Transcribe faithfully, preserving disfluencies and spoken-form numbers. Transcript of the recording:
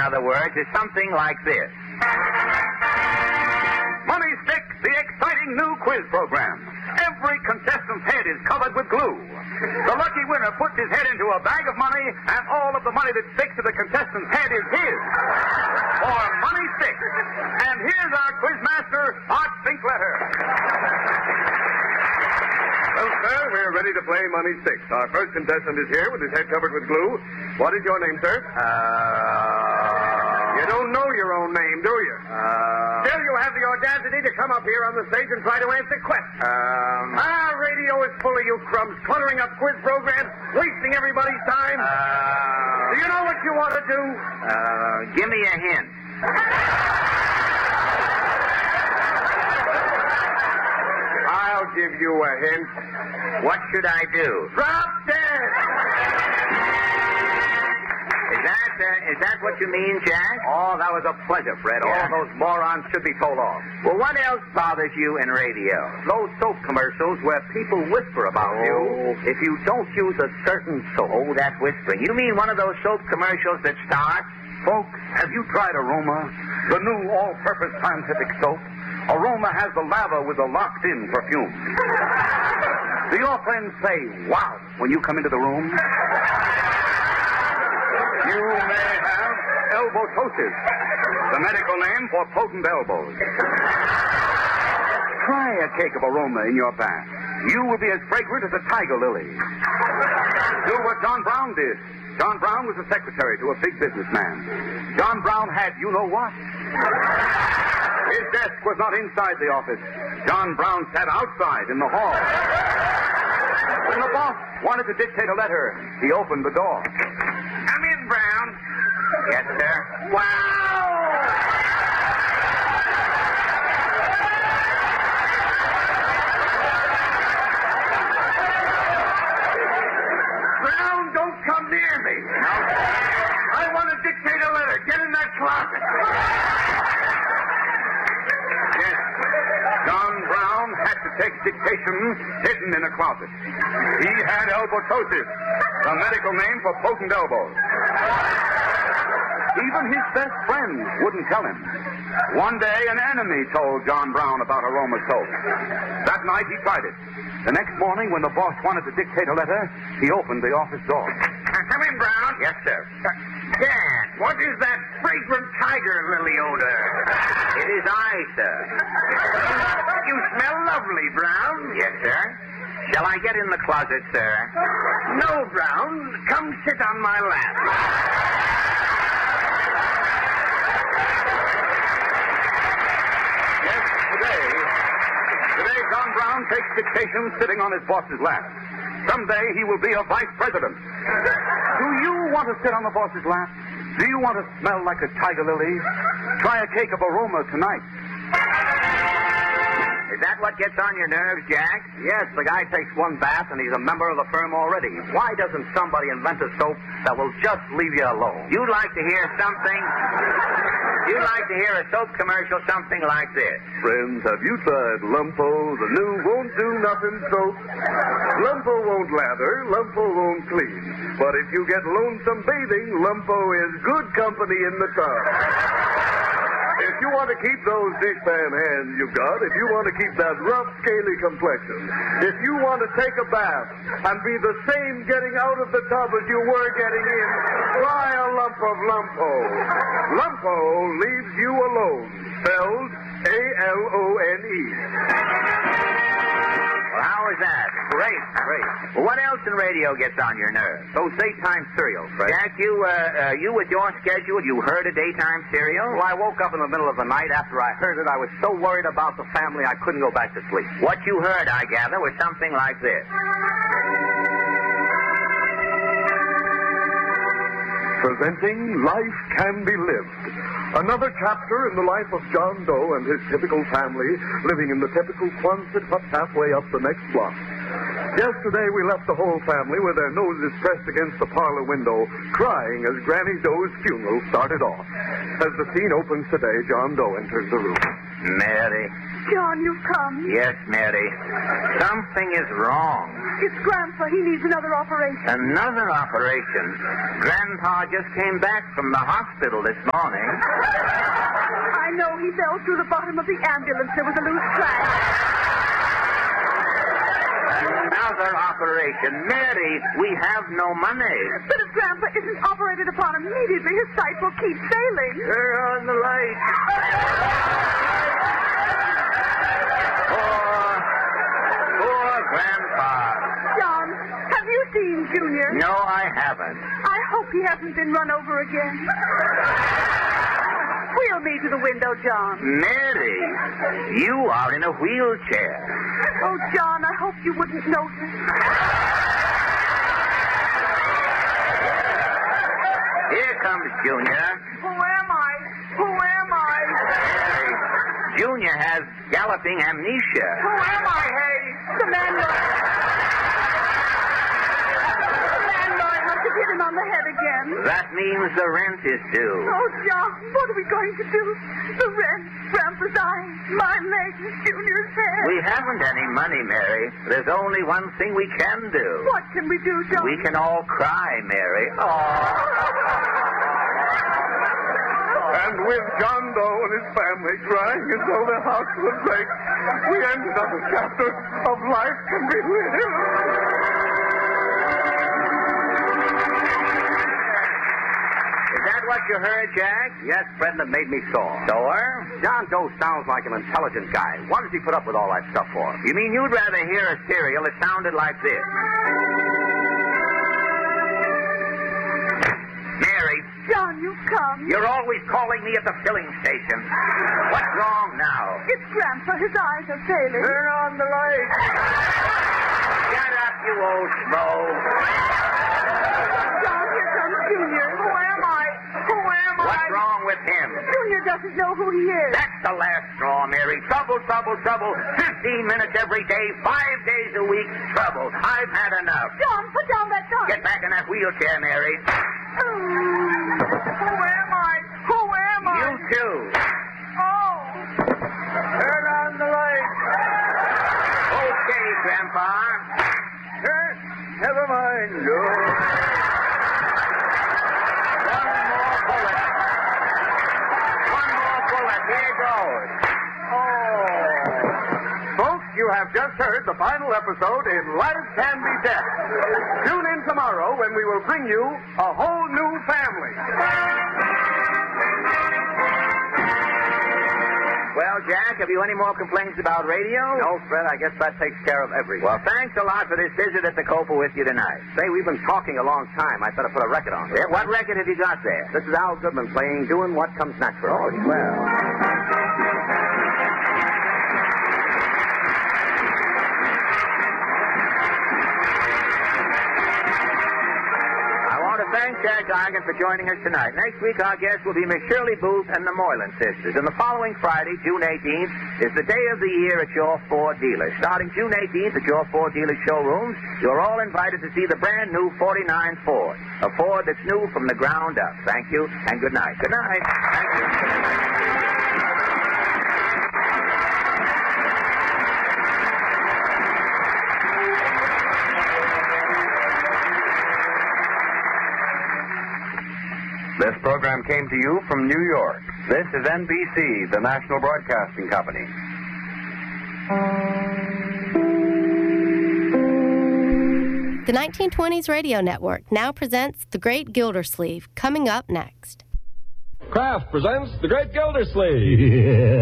other words, is something like this. Money Stick, the exciting new quiz program. Every contestant's head is covered with glue. The lucky winner puts his head into a bag of money, and all of the money that sticks to the contestant's head is his. For Money Stick. And here's our quizmaster, Art Finkletter. Well, sir, we're ready to play Money Six. Our first contestant is here with his head covered with glue. What is your name, sir? Uh... You don't know your own name, do you? Uh... Still, you have the audacity to come up here on the stage and try to answer questions. Um... Ah, radio is full of you crumbs, cluttering up quiz programs, wasting everybody's time. Uh... Do you know what you want to do? Uh, give me a hint. I'll give you a hint. What should I do? Drop dead! Is that, uh, is that what you mean, Jack? Oh, that was a pleasure, Fred. Yeah. All those morons should be told off. Well, what else bothers you in radio? Those soap commercials where people whisper about you if you don't use a certain soap. Oh, that whispering. You mean one of those soap commercials that starts? Folks, have you tried Aroma, the new all-purpose scientific soap? Aroma has the lather with the locked-in perfume. Do your friends say, wow, when you come into the room? You may have elbotosis, the medical name for potent elbows. Try a cake of Aroma in your bath. You will be as fragrant as a tiger lily. Do what John Brown did. John Brown was a secretary to a big businessman. John Brown had, you know what? His desk was not inside the office. John Brown sat outside in the hall. When the boss wanted to dictate a letter, he opened the door. Come in, Brown. Yes, sir. Wow! Brown, don't come near me. I want to dictate a letter. Get in that closet. Yes, John Brown had to take dictation hidden in a closet. He had elbotosis, the medical name for potent elbows. Even his best friends wouldn't tell him. One day, an enemy told John Brown about Aroma soap. That night, he tried it. The next morning, when the boss wanted to dictate a letter, he opened the office door. Uh, come in, Brown. Yes, sir. Uh, Dad, what is that fragrant tiger lily odor? It is I, sir. You smell lovely, Brown. Yes, sir. Shall I get in the closet, sir? No, Brown. Come sit on my lap. Yes, today, today John Brown takes dictation sitting on his boss's lap. Someday he will be a vice president. Do you want to sit on the boss's lap? Do you want to smell like a tiger lily? Try a cake of Aroma tonight. Is that what gets on your nerves, Jack? Yes, the guy takes one bath and he's a member of the firm already. Why doesn't somebody invent a soap that will just leave you alone? You'd like to hear something... You'd like to hear a soap commercial something like this. Friends, have you tried Lumpo, the new won't do nothing soap? Lumpo won't lather, Lumpo won't clean. But if you get lonesome bathing, Lumpo is good company in the tub. If you want to keep those dishpan hands you've got, if you want to keep that rough, scaly complexion, if you want to take a bath and be the same getting out of the tub as you were getting in, try a lump of Lumpo. Lumpo leaves you alone, spelled A L O N E. Well, how is that? Great, great. Well, what else in radio gets on your nerves? Those daytime cereals, Fred. Jack, you, uh, uh, you with your schedule, you heard a daytime serial? Well, I woke up in the middle of the night after I heard it. I was so worried about the family, I couldn't go back to sleep. What you heard, I gather, was something like this. Presenting Life Can Be Lived. Another chapter in the life of John Doe and his typical family living in the typical Quonset hut halfway up the next block. Yesterday we left the whole family with their noses pressed against the parlor window, crying as Granny Doe's funeral started off. As the scene opens today, John Doe enters the room. Mary, John, you've come. Yes, Mary. Something is wrong. It's Grandpa. He needs another operation. Another operation? Grandpa just came back from the hospital this morning. I know he fell through the bottom of the ambulance. There was a loose crack. Another operation. Mary, we have no money. But if Grandpa isn't operated upon immediately, his sight will keep failing. Turn on the light. Poor, poor Grandpa. John, have you seen Junior? No, I haven't. I hope he hasn't been run over again. Wheel me to the window, John. Mary, you are in a wheelchair. Oh, John, I hope you wouldn't notice. Here comes Junior. Who am I? Who am I? Mary, Junior has galloping amnesia. Who am I, hey? The landlord. The landlord must have hit him on the head again. That means the rent is due. Oh, John, what are we going to do? The rent, Grandpa's eyes, my legs, Junior's head. We haven't any money, Mary. There's only one thing we can do. What can we do, John? We can all cry, Mary. Oh. And with John Doe and his family crying as though their hearts would break, we end another chapter of Life Can Be Lived. Is that what you heard, Jack? Yes, Fred, that made me sore. Sore? John Doe sounds like an intelligent guy. What does he put up with all that stuff for? You mean you'd rather hear a serial that sounded like this? Mary. John, you've come. You're always calling me at the filling station. What's wrong now? It's Grandpa. His eyes are failing. Turn on the light. Shut up, you old schmo. John, here comes Junior. Who am I? Who am I? What's wrong with him? Junior doesn't know who he is. That's the last straw, Mary. Trouble, trouble, trouble. Fifteen minutes every day, five days a week. Trouble. I've had enough. John, put down that gun. Get back in that wheelchair, Mary. Oh. Who am I? Who am I? You too. Oh. Turn on the light. Okay, Grandpa. Turn. Never mind, Joe. One more bullet. One more bullet. Here goes. Oh. Folks, you have just heard the final episode in Life Can Be Death. Tune in tomorrow when we will bring you a whole new family. Well, Jack, have you any more complaints about radio? No, Fred, I guess that takes care of everything. Well, thanks a lot for this visit at the Copa with you tonight. Say, we've been talking a long time. I better put a record on. Yeah, what record have you got there? This is Al Goodman playing Doing What Comes Natural. Oh, swell. Thanks, Jack Argan, for joining us tonight. Next week, our guests will be Miss Shirley Booth and the Moylan sisters. And the following Friday, June eighteenth, is the day of the year at your Ford dealer. Starting June eighteenth at your Ford dealer showrooms, you're all invited to see the brand new forty-nine Ford. A Ford that's new from the ground up. Thank you, and good night. Good night. Thank you. This program came to you from New York. This is N B C, the National Broadcasting Company. The nineteen twenties Radio Network now presents The Great Gildersleeve, coming up next. Kraft presents The Great Gildersleeve.